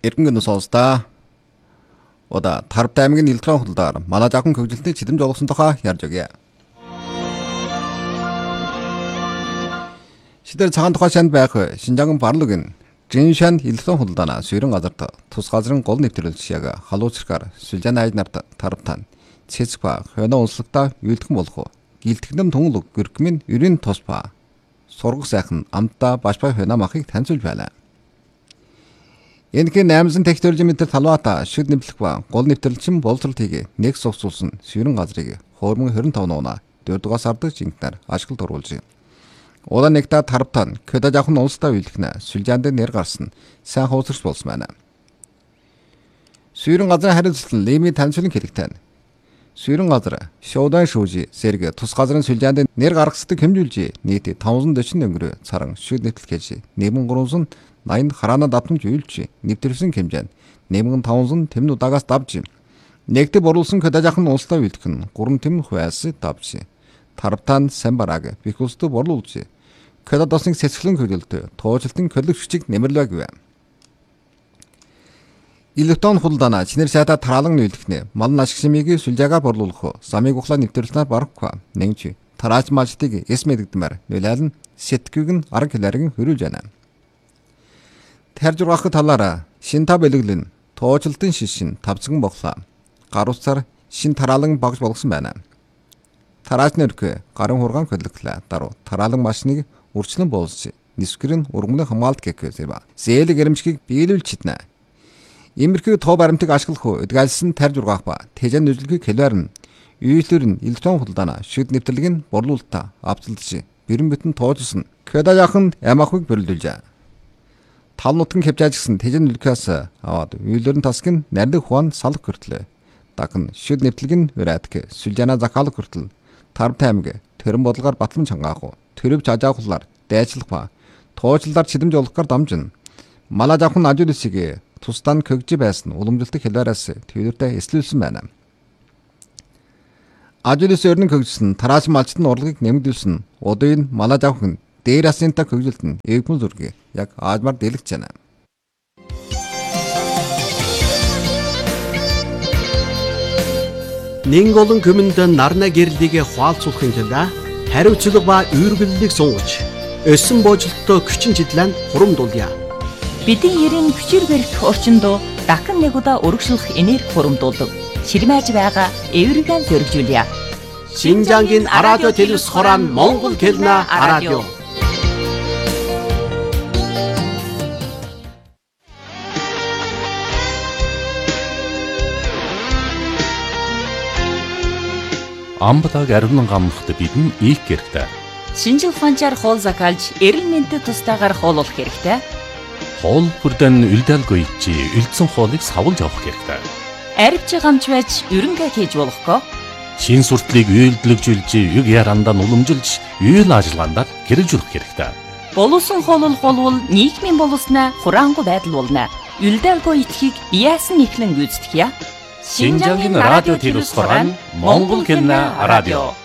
Эргэн сонсдоо. Ода Тарбт аймгийн электron худалдаар манай жаахан хөгжилтөнд чидэмж олгосон тухай ярьж өгье. Шидэр цагаан тухай шанд байх Шинжаан барлугийн Жиншан электron худалдаана суурин газарт тус газрын гол нэвтрүүлэгч яг халуучрахаар Сүлжааны айд нарт Тарбтан цэцба хойно онцлогтой үйлдэх болох гэлтгэнэм тунгалаг гэркмийн ерийн тусба сургах сайхан амтаа башбай хойно махыг танилцуулж байна. Энэхүү 800 технологи метр талбайта шүд нэвлэх ба гол нэвтрэлчин боловсрол хийгээ нэг сувсуулсан суурин газрыг хуурмын 25 нуунаа 4-р сард жинкнаар ашиглалт оруулж байна. Улаан нэгтаа Тарбтан көдө жаахан улстай үйлдэх Сүлжаанд нэр гарсан сайн хуусарч болсон байна. Суурин газрын хариуцлал лими танилцуулан хэрэгтэй. Суурин газар шуудан шүүжи сэрэг тус газрын Сүлжаанд нэр гаргасдаг хэмжүүлж нийт 540 өнгөрөө царан шүд нэвтэл гэж 1380 хараана давтамж үйлч нэвтрүүлсэн хэмжээнд 1500 тэмн удаагаас давж нэгдэ боруулсан көдө жаахан улстай үйлдэх нь 3 тэмн хувиас давж Тарбтан самбараг бих улстай борлуулж көдө досныг сэсгэлэн хөдөлтө туужилтын көлөг хүчиг нэмэрлэг вэ. Электron худалдаана чинэр сайта тараалан үйлдэхнэ малын ашиг шимийг сүлжаагаар борлуулах замыг ухлаа нэвтрүүлснээр барахгүй нэгч тарааж малчдыг эс мэдэгдмээр нөлөөлн сэтгүүг нь арга хэлээрэн хөрүүлж байна. Таржургах талаараа шин та бэлэглэн туужилтын шишин тавцган боглоо. Гаруусаар шин тараалан багж болгосон байна. Тараачны өркө гарын хургаан хөдлөглөө. Даруу тараалан машиныг үрчлэн буулж нисгэрэн ургамны хамгаалт гэхээсээ зээлэг эрэмжгийг биелүүлж чиднэ. Имерхүү тоо баримтыг ашиглах үдгэлсэн таржургах ба тэжэн нүжлэгийг хэлээрн үйлдвэр нь электron худалдаана шүд нэвтрэлэг нь борлуулалтаа авцалдж бэрэн бүтэн туужсан көдө жаахан ямахыг бөрлүүлжээ. Тал нутгийн хэмжээжсэн тэжэн нүлкээс аваад үйлдвэрийн тасгийн нарийн хуан салах хүртлээ. Дагн шүд нэвтрэлэг нь өрөөдг Сүлжаана захаалах хүртэл Тарбт аймаг төрөн бодлогоор батлан чангаах төрөв жажаахлаар дайчлах ба туужлаар чидэмж олохоор дамжин мала жаахан ажуулсыг тусдаа көгж байсан уламжлалт хэлээрээс төвлөртөө эслүүлсэн байна. Ажуулс өрнөн көгжсөн тарааш малчтын урлагийг нэмэгдүүлсэн удын мала жаахан дээр асынта көгжилт нь эвгүн зургийг яг аажмаар дэлгэж байна. Нэн олон көмөнд нарна гэрлийг хуалцуулахын тулд хариуцлага ба үүргэллийг сунгаж өссөн бooжилттой хүчин чидлэн хурамдуулъя. Бидний ерийн хүчээр барих орчинд дахин нэг удаа өргөжлөх энерги хурамдуулдаг. Ширмэж байгаа эвэргэн зөргижүүлье. Шинжаангийн радио телевиз хорон Монгол хэлнэ радио. Амбатаг ариун гамнахад бидэн их хэрэгтэй. Шинжил ухаанчаар хоол закалж, эрүүл мэндэд тустаагаар хооллох хэрэгтэй. Хоол бүрдэн үлдээлгүй чи үлдсэн хоолыг савлж авах хэрэгтэй. Арвч гамч байж өрөнгө хийж болохгүй. Шин суртлыг үйлдэлжүүлж, юг ярандаа уламжилж, үйл ажиллагаанд хэрэгжүүлэх хэрэгтэй. Боловсон хооллох болвол нийгмийн боловсноо хураангуй байдал болно. Үлдээлгүй итгэхийг яасан ихлэн гүйцэтгэе. Шинжаангийн радио телевиз хорон Монгол хэлнэ радио.